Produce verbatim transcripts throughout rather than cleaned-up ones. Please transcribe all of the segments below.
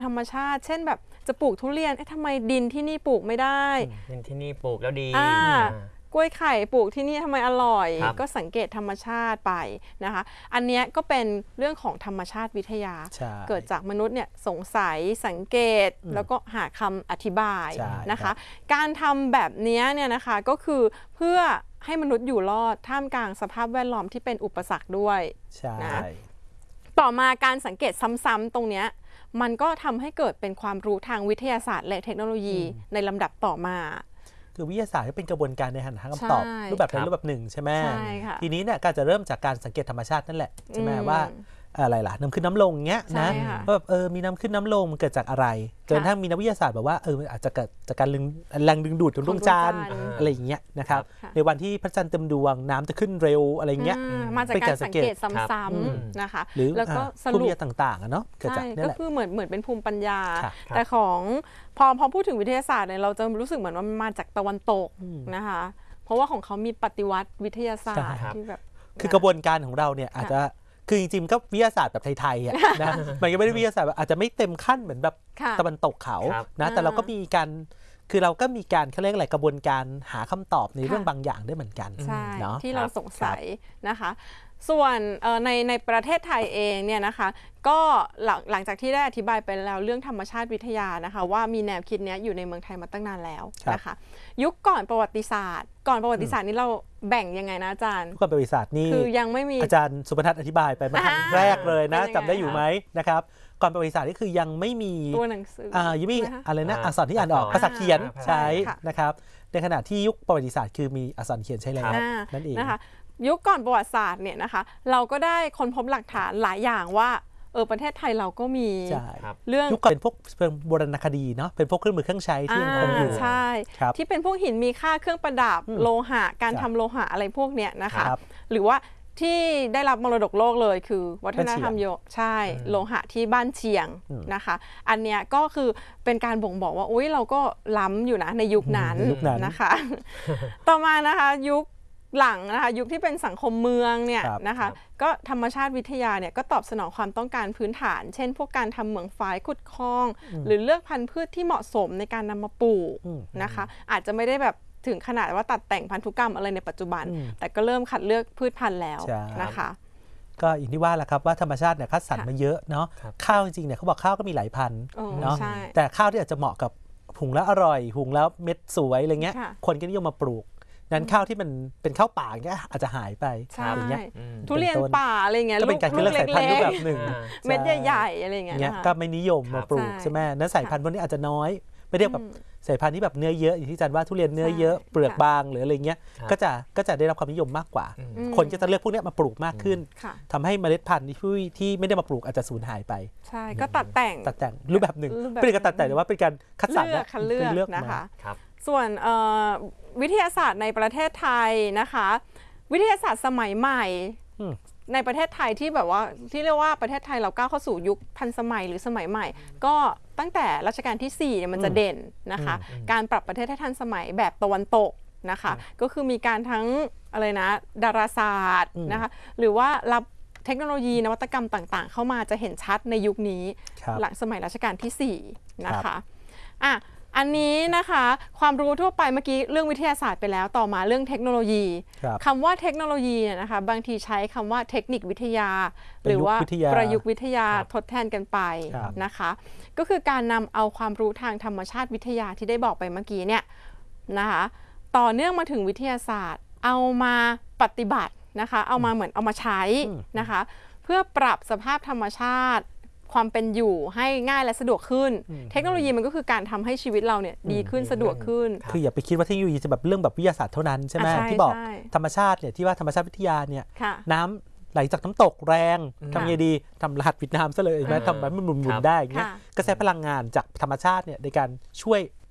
ธรรมชาติเช่นแบบจะปลูกทุเรียนเอ๊ะทำไมดินที่นี่ปลูกไม่ได้ดินที่นี่ปลูกแล้วดีกล้วยไข่ปลูกที่นี่ทำไมอร่อยก็สังเกตธรรมชาติไปนะคะอันนี้ก็เป็นเรื่องของธรรมชาติวิทยาเกิดจากมนุษย์เนี่ยสงสัยสังเกตแล้วก็หาคำอธิบายนะคะการทำแบบนี้เนี่ยนะคะก็คือเพื่อให้มนุษย์อยู่รอดท่ามกลางสภาพแวดล้อมที่เป็นอุปสรรคด้วยนะต่อมาการสังเกตซ้ำๆตรงนี้มันก็ทำให้เกิดเป็นความรู้ทางวิทยาศาสตร์และเทคโนโลยีในลำดับต่อมาคือวิทยาศาสตร์ก็เป็นกระบวนการในหาคำตอบรูปแบบใดรูปแบบหนึ่งใช่ไหมทีนี้เนี่ยการจะเริ่มจากการสังเกตธรรมชาตินั่นแหละใช่ไหมว่าอะไรล่ะน้ำขึ้นน้ำลงเงี้ยนะว่าแบบเออมีน้ำขึ้นน้ำลงมันเกิดจากอะไรจนทั้งมีนักวิทยาศาสตร์แบบว่าเอออาจจะเกิดจากการแรงดึงดูดของดวงจันทร์อะไรอย่างเงี้ยนะครับในวันที่พระจันทร์เต็มดวงน้ำจะขึ้นเร็วอะไรเงี้ยมาจากการสังเกตซ้ำๆนะคะหรือแล้วก็สรุปต่างๆอะเนาะเกิดจากนี่แหละก็คือเหมือนเหมือนเป็นภูมิปัญญาแต่ของพอพอพูดถึงวิทยาศาสตร์เนี่ยเราจะรู้สึกเหมือนว่ามันมาจากตะวันตกนะคะเพราะว่าของเขามีปฏิวัติวิทยาศาสตร์ที่แบบคือกระบวนการของเราเนี่ยอาจจะคือจริงๆก็วิทยาศาสตร์แบบไทยๆอ่ะนะมันก็ไม่ได้วิทยาศาสตร์อาจจะไม่เต็มขั้นเหมือนแบบตะวันตกเขานะแต่เราก็มีการคือเราก็มีการเขาเรียกอะไรกระบวนการหาคำตอบในเรื่องบางอย่างได้เหมือนกันเนาะที่เราสงสัยนะคะส่วนในในประเทศไทยเองเนี่ยนะคะก็หลังหลังจากที่ได้อธิบายไปแล้วเรื่องธรรมชาติวิทยานะคะว่ามีแนวคิดนี้อยู่ในเมืองไทยมาตั้งนานแล้วนะคะยุคก่อนประวัติศาสตร์ก่อนประวัติศาสตร์นี้เราแบ่งยังไงนะอาจารย์ก่อนประวัติศาสตร์นี่คือยังไม่มีอาจารย์สุพนัทอธิบายไปมาครั้งแรกเลยนะจำได้อยู่ไหมนะครับก่อนประวัติศาสตร์นี่คือยังไม่มีตัวหนังสืออ่ายังไม่อะไรนะอักษรที่อ่านออกภาษาเขียนใช้นะครับในขณะที่ยุคประวัติศาสตร์คือมีอักษรเขียนใช้แล้วนั่นเองนะคะยุคก่อนประวัติศาสตร์เนี่ยนะคะเราก็ได้ค้นพบหลักฐานหลายอย่างว่าเออประเทศไทยเราก็มีเรื่องยุคก่อนเป็นพวกเป็นโบราณคดีเนาะเป็นพวกเครื่องมือเครื่องใช้ที่ยังคงอยู่ใช่ที่เป็นพวกหินมีค่าเครื่องประดับโลหะการทำโลหะอะไรพวกเนี้ยนะคะหรือว่าที่ได้รับมรดกโลกเลยคือวัฒนธรรมโยใช่โลหะที่บ้านเชียงนะคะอันเนี้ยก็คือเป็นการบ่งบอกว่าอุ้ยเราก็ล้ำอยู่นะในยุคนั้นนะคะต่อมานะคะยุคหลังนะคะยุคที่เป็นสังคมเมืองเนี่ยนะคะก็ธรรมชาติวิทยาเนี่ยก็ตอบสนองความต้องการพื้นฐานเช่นพวกการทำเหมืองฝายขุดคลองหรือเลือกพันธุ์พืชที่เหมาะสมในการนำมาปลูกนะคะอาจจะไม่ได้แบบถึงขนาดว่าตัดแต่งพันธุกรรมอะไรในปัจจุบันแต่ก็เริ่มคัดเลือกพืชพันธุ์แล้วนะคะก็อย่างที่ว่าแหละครับว่าธรรมชาติเนี่ยคัดสรรมาเยอะเนาะข้าวจริงๆเนี่ยเขาบอกข้าวก็มีหลายพันธุ์เนาะแต่ข้าวที่อาจจะเหมาะกับหุงแล้วอร่อยหุงแล้วเม็ดสวยอะไรเงี้ยคนก็นิยมมาปลูกนั้นข้าวที่มันเป็นข้าวป่าอย่างเงี้ยอาจจะหายไปอย่างเงี้ยทุเรียนป่าอะไรเงี้ยก็เป็นการเลือกสายพันธุ์รูปแบบหนึ่งเม็ดใหญ่ๆอะไรเงี้ยก็ไม่นิยมมาปลูกใช่ไหมนั้นสายพันธุ์พวกนี้อาจจะน้อยไม่เทียบกับสายพันธุ์ที่แบบเนื้อเยอะอย่างที่อาจารย์ว่าทุเรียนเนื้อเยอะเปลือกบางหรืออะไรเงี้ยก็จะก็จะได้รับความนิยมมากกว่าคนก็จะเลือกพวกนี้มาปลูกมากขึ้นทำให้เมล็ดพันธุ์ที่ที่ไม่ได้มาปลูกอาจจะสูญหายไปใช่ก็ตัดแต่งตัดแต่งรูปแบบหนึ่งเป็นการตัดแต่งแต่ว่าเป็นการคัดสรรเลือกนะคะส่วนวิทยาศาสตร์ในประเทศไทยนะคะวิทยาศาสตร์สมัยใหม่ในประเทศไทยที่แบบว่าที่เรียกว่าประเทศไทยเราก้าวเข้าสู่ยุคทันสมัยหรือสมัยใหม่ก็ตั้งแต่รัชกาลที่สี่เนี่ยมันจะเด่นนะคะการปรับประเทศให้ทันสมัยแบบตะวันตกนะคะก็คือมีการทั้งอะไรนะดาราศาสตร์นะคะหรือว่ารับเทคโนโลยีนวัตกรรมต่างๆเข้ามาจะเห็นชัดในยุคนี้หลังสมัยรัชกาลที่สี่นะคะอ่ะอันนี้นะคะความรู้ทั่วไปเมื่อกี้เรื่องวิทยาศาสตร์ไปแล้วต่อมาเรื่องเทคโนโลยีคำว่าเทคโนโลยีเนี่ยนะคะบางทีใช้คำว่าเทคนิควิทยาหรือว่าประยุกต์วิทยาทดแทนกันไปนะคะก็คือการนำเอาความรู้ทางธรรมชาติวิทยาที่ได้บอกไปเมื่อกี้เนี่ยนะคะต่อเนื่องมาถึงวิทยาศาสตร์เอามาปฏิบัตินะคะเอามาเหมือนเอามาใช้นะคะเพื่อปรับสภาพธรรมชาติความเป็นอยู่ให้ง่ายและสะดวกขึ้นเทคโนโลยีมันก็คือการทำให้ชีวิตเราเนี่ยดีขึ้นสะดวกขึ้นคืออย่าไปคิดว่าเทคโนโลยีจะแบบเรื่องแบบวิทยาศาสตร์เท่านั้นใช่ไหมที่บอกธรรมชาติเนี่ยที่ว่าธรรมชาติวิทยาเนี่ยน้ำไหลจากน้ำตกแรงทำไงดีทำรหัสวิดน้ำซะเลยไหมทำแบบมันหมุนๆได้อย่างเงี้ยก็ใช้พลังงานจากธรรมชาติเนี่ยในการช่วยผ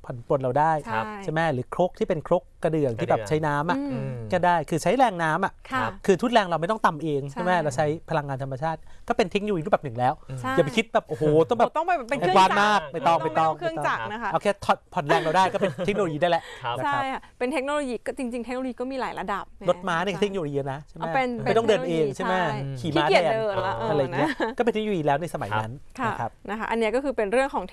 ผ่อนปลนเราได้ครับใช่ไหมหรือครกที่เป็นครกกระเดื่องที่แบบใช้น้ำอ่ะอืมก็ได้คือใช้แรงน้ำอ่ะค่ะคือทุนแรงเราไม่ต้องตำเองใช่ใช่ไหมเราใช้พลังงานธรรมชาติก็เป็นเทคโนโลยีรูปแบบหนึ่งแล้วใช่อย่าไปคิดแบบโอ้โหต้องแบบต้องไปเป็นเคแอรื่ดองวานจัซ์มากกรไม่ต้องไม่ต้องเครื่องจักรนะคะเอาแค่ถอดผ่อนแรงเราได้ก็เป็นเทคโนโลยีได้แหละครับนะใช่ครับค่ะเป็นเทคโนโลยีก็จริงๆเทคโนโลยีก็มีหลายระดับรถม้าเนี่ยเทคโนโลยีนะใช่ไหมเอาเป็นไม่ต้องเดินเองใช่ไหมใช่ขี่ขี้ม้าเกียจแทนเดินละเออออะไรเงี้ยนะก็เป็นเทคโนโลยีแล้วในสมัยนั้นค่ะนะครับนะคะอันเนี้ยก็คือเป็นเรื่องของ